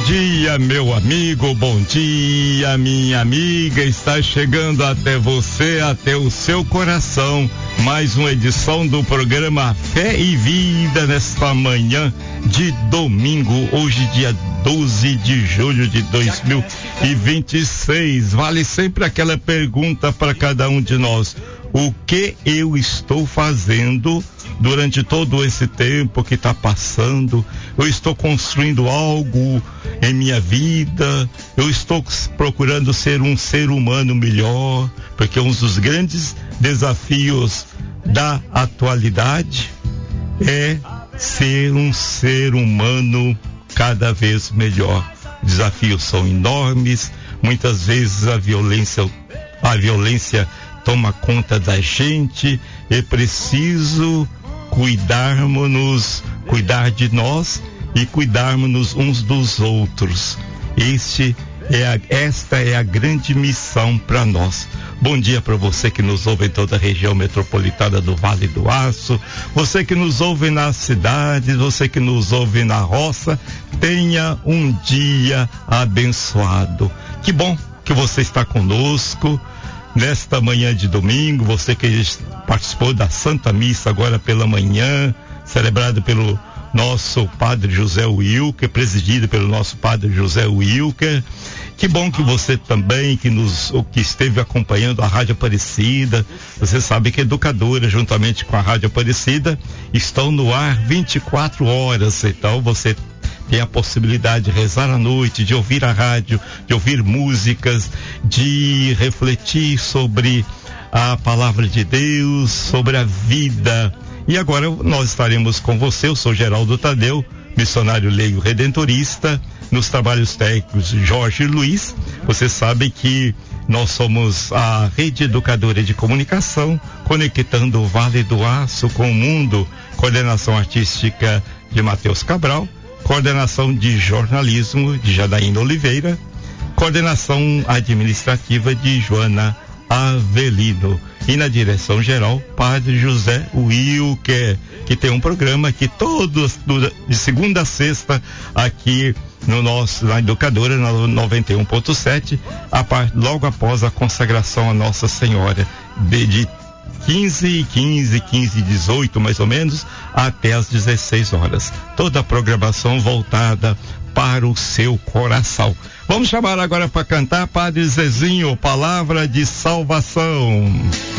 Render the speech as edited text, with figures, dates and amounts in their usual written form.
dia, meu amigo, bom dia, minha amiga. Está chegando até você, até o seu coração, mais uma edição do programa Fé e Vida nesta manhã de domingo, hoje dia 12 de julho de 2026. Vale sempre aquela pergunta para cada um de nós: o que eu estou fazendo durante todo esse tempo que está passando? Eu estou construindo algo em minha vida? Eu estou procurando ser um ser humano melhor? Porque um dos grandes desafios da atualidade é ser um ser humano cada vez melhor. Desafios são enormes, muitas vezes a violência toma conta da gente. É preciso cuidar de nós e cuidarmos uns dos outros. Esta é a grande missão para nós. Bom dia para você que nos ouve em toda a região metropolitana do Vale do Aço, você que nos ouve nas cidades, você que nos ouve na roça. Tenha um dia abençoado. Que bom que você está conosco nesta manhã de domingo. Você que participou da Santa Missa agora pela manhã, celebrado pelo nosso Padre José Wilker, presidido pelo nosso Padre José Wilker. Que bom que você também, que esteve acompanhando a Rádio Aparecida. Você sabe que a Educadora, juntamente com a Rádio Aparecida, estão no ar 24 horas. Então você tem a possibilidade de rezar à noite, de ouvir a rádio, de ouvir músicas, de refletir sobre a palavra de Deus, sobre a vida. E agora nós estaremos com você. Eu sou Geraldo Tadeu, missionário leigo redentorista, nos trabalhos técnicos Jorge Luiz. Você sabe que nós somos a Rede Educadora de Comunicação, conectando o Vale do Aço com o mundo. Coordenação artística de Matheus Cabral, coordenação de jornalismo de Janaína Oliveira, coordenação administrativa de Joana Avelino, e na direção geral Padre José Wilker, que tem um programa que de segunda a sexta aqui na Educadora, na 91.7, logo após a consagração a Nossa Senhora, de 15h18 mais ou menos, até às 16 horas. Toda a programação voltada para o seu coração. Vamos chamar agora para cantar Padre Zezinho, palavra de salvação.